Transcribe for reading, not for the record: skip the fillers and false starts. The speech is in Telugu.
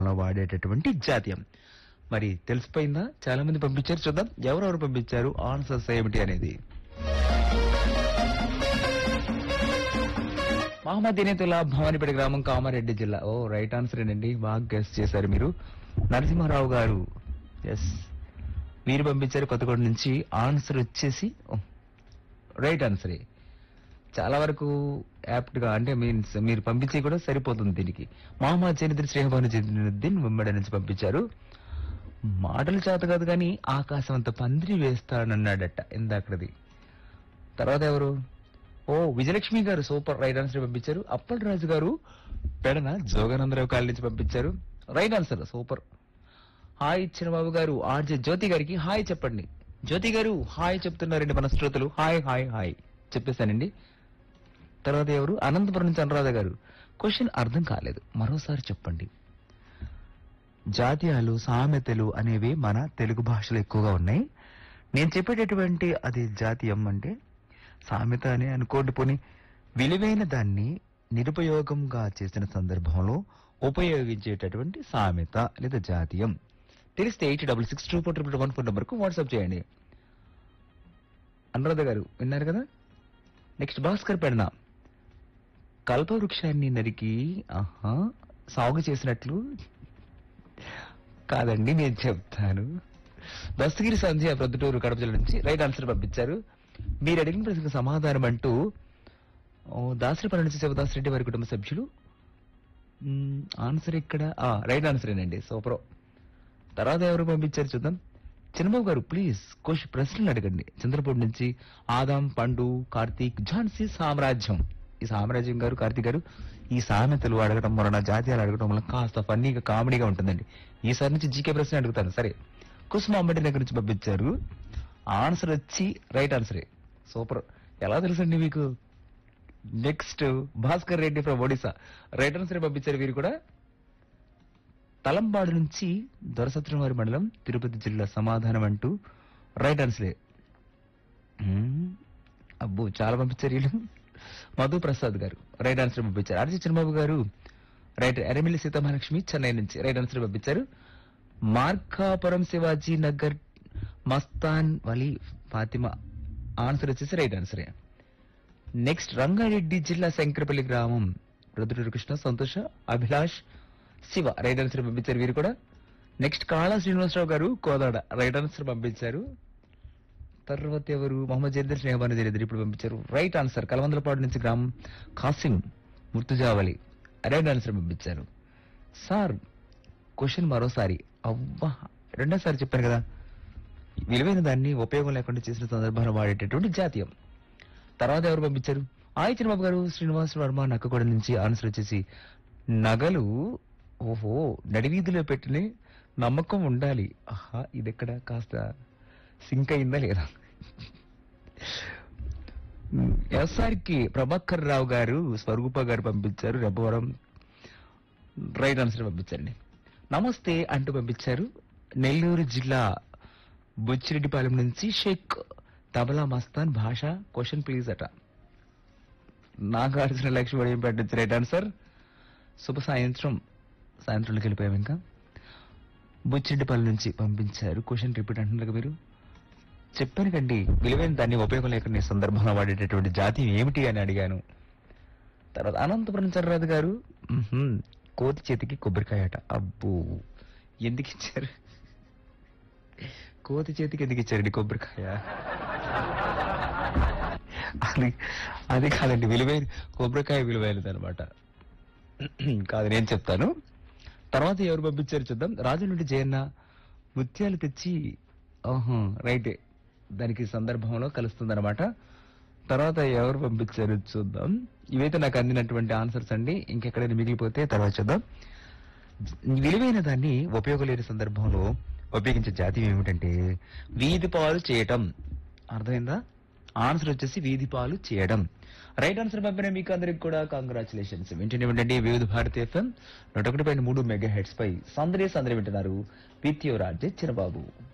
లో వాడేటటువంటి జాతీయం. మరి తెలిసిపోయిందా? చాలా మంది పంపించారు, చూద్దాం ఎవరెవరు పంపించారు, ఆన్సర్స్ ఏమిటి అనేది. మహమ్మద్ దినేతుల్లా, భవానీపేట గ్రామం, కామారెడ్డి జిల్లా. ఓ రైట్ ఆన్సర్ అండి, బాగా గెస్ట్ చేశారు మీరు. నరసింహారావు గారు, ఎస్ మీరు పంపించారు కొత్తగూడ నుంచి. ఆన్సర్ వచ్చేసి రైట్ ఆన్సరే. చాలా వరకు యాప్ట్ గా అంటే మీన్స్ మీరు పంపించి కూడా సరిపోతుంది దీనికి. మహమ్మద్ జైనుద్దీన్, శ్రీహబాను జైనుద్దీన్ ఉమ్మడి నుంచి పంపించారు. మాటలు చేత కాదు కానీ ఆకాశం అంత పందిరి వేస్తానన్నాడట ఇందాకది. తర్వాత ఎవరు? ఓ విజయలక్ష్మి గారు సూపర్ రైట్ ఆన్సర్ పంపించారు. అప్పల్ రాజు గారు పెడన జోగానందరావు కాలనీ నుంచి పంపించారు రైట్ ఆన్సర్, సూపర్. హాయ్ చిన్నబాబు గారు, ఆర్జే జ్యోతి గారికి హాయ్ చెప్పండి. జ్యోతి గారు హాయ్ చెప్తున్నారండి మన శ్రోతలు. Hi hi hi చెప్పేశానండి. తర్వాత ఎవరు? అనంతపురం నుంచి అనురాధ గారు, క్వశ్చన్ అర్థం కాలేదు, మరోసారి చెప్పండి. జాతీయాలు, సామెతలు అనేవి మన తెలుగు భాషలో ఎక్కువగా ఉన్నాయి. నేను చెప్పేటటువంటి అది జాతీయం అంటే సామెత అని అనుకోండి, పోని విలువైన దాన్ని నిరుపయోగంగా చేసిన సందర్భంలో ఉపయోగించేటటువంటి సామెత లేదా జాతీయం. తెలిస్తే 866241 ఫోన్ నంబర్కు వాట్సాప్ చేయండి. అనురాధ గారు విన్నారు కదా. నెక్స్ట్ భాస్కర్ పెడన, కల్పవృక్షాన్ని నరికి సాగు చేసినట్లు కాదండి, నేను చెప్తాను. దస్తగిరి సంధ్య ప్రొద్దుటూరు కడప జిల్లా నుంచి రైట్ ఆన్సర్ పంపించారు. మీరు అడిగిన ప్రశ్నకు సమాధానం అంటూ దాసరిపల్లి నుంచి శివదాస్ రెడ్డి వారి కుటుంబ సభ్యులు. ఆన్సర్ ఇక్కడ రైట్ ఆన్సరేనండి, సూపర్. తర్వాత ఎవరు పంపించారు చూద్దాం. చిన్నబాబు గారు ప్లీజ్ ప్రశ్నలు అడగండి. చంద్రపూడి నుంచి ఆదాం, పండు, కార్తీక్, ఝాన్సీ సామ్రాజ్యం. ఈ సామ్రాజ్యం గారు, కార్తీక్ గారు, ఈ సామెతలు అడగడం వలన, జాతీయాలు అడగడం వలన కాస్త ఫన్నీగా కామెడీగా ఉంటుందండి. ఈసారి నుంచి జీకే ప్రశ్న అడుగుతాను. సరే, కుసుమ అంబటి దగ్గర నుంచి పంపించారు. ఆన్సర్ వచ్చి రైట్ ఆన్సరే, సూపర్. ఎలా తెలుసండి మీకు? Next Bhaskar Reddy from Odisha right answer పంపించారు. వీరు కూడా తలంబాడు నుంచి దొరసత్రంవారి మండలం, తిరుపతి జిల్లా సమాధానం అంటూ రైట్ ఆన్సరే. అబ్బో చాలా పంపించారు వీళ్ళు. మధు ప్రసాద్ గారు రైట్ ఆన్సర్ పంపించారు. ఆర్జీ చిన్నబాబు గారు రైట్. ఎరమిల్లి సీతామహాలక్ష్మి చెన్నై నుంచి రైట్ ఆన్సర్ పంపించారు. మార్కాపురం శివాజీ నగర్ మస్తాన్ వలి ఫాతిమా ఆన్సర్ వచ్చేసి రైట్ ఆన్సరే. నెక్స్ట్ రంగారెడ్డి జిల్లా శంకరపల్లి గ్రామం, ప్రొద్దుటూరు కృష్ణ, సంతోష, అభిలాష్, శివ రైట్ ఆన్సర్ పంపించారు వీరు కూడా. నెక్స్ట్ కాళా శ్రీనివాసరావు గారు కోదాడ రైట్ ఆన్సర్ పంపించారు. తర్వాత ఎవరు? మహమ్మద్ జైనుద్దీన్, స్నేహబాను జైనుద్దీన్ ఇప్పుడు పంపించారు రైట్ ఆన్సర్. కలవందలపాడు నుంచి గ్రామం ఖాసిం ముర్తుజావలి రైట్ ఆన్సర్ పంపించారు. సార్ క్వశ్చన్ మరోసారి. అవ్వా రెండోసారి చెప్పాను కదా. విలువైన దాన్ని ఉపయోగం లేకుండా చేసిన సందర్భాలు వాడేటటువంటి జాతీయం. తర్వాత ఎవరు పంపించారు? ఆయి చిన్నబాబు గారు, శ్రీనివాస్ వర్మ నక్కగూడ నుంచి ఆన్సర్ వచ్చేసి నగలు. ఓహో, నడివీధిలో పెట్టిన నమ్మకం ఉండాలి. ఇది ఎక్కడ కాస్త సింక్ అయిందా లేదా? ఎస్ఆర్కి ప్రభాకర్ రావు గారు, స్వరూప గారు పంపించారు రెబ్బవరం రైట్ ఆన్సర్ పంపించండి. నమస్తే అంటూ పంపించారు. నెల్లూరు జిల్లా బుచ్చిరెడ్డిపాలెం నుంచి షేక్ తబలా మస్తాన్ భాష. క్వశ్చన్ ప్లీజ్ అట. నాగార్జున లక్ష్మి ఏం పెట్టచ్చు రైట్ ఆన్సర్. శుభ సాయంత్రంలోకి వెళ్ళిపోయాం. ఇంకా బుచ్చిరెడ్డిపాలెం నుంచి పంపించారు. క్వశ్చన్ రిపీట్ అంటున్నారు మీరు. చెప్పాను కండి, విలువైన దాన్ని ఉపయోగం లేకుండా సందర్భంగా వాడేటటువంటి జాతి ఏమిటి అని అడిగాను. తర్వాత అనంతపురం చర్రాజు గారు, కోతి చేతికి కొబ్బరికాయ అట. అబ్బో, ఎందుకు ఇచ్చారు? కోతి చేతికి ఎందుకు ఇచ్చారండి కొబ్బరికాయ? అది కాదండి, విలువైన కొబ్బరికాయ విలువైనది అనమాట. కాదు, నేను చెప్తాను. తర్వాత ఎవరు పంపించారు చూద్దాం. రాజు నుండి జయన్న ముత్యాలు తెచ్చి రైటే, దానికి సందర్భంలో కలుస్తుంది అనమాట. తర్వాత ఎవరు పంపించారు చూద్దాం. ఇవైతే నాకు అందినటువంటి ఆన్సర్స్ అండి. ఇంకెక్కడైనా మిగిలిపోతే తర్వాత చూద్దాం. విలువైన దాన్ని ఉపయోగం లేని సందర్భంలో ఉపయోగించే జాతీయం ఏమిటంటే వీధి పాలు చేయటం. అర్థమైందా? ఆన్సర్ వచ్చేసి వీధి పాలు చేయడం. రైట్ ఆన్సర్ పంపిన మీకు అందరికి కూడా కంగ్రాచులేషన్స్. వింటూనే ఉండండి వివిధ భారతి FM 101.3 మెగా హెడ్స్ పై సందడి వింటున్నారు. With your RJ Chinnababu.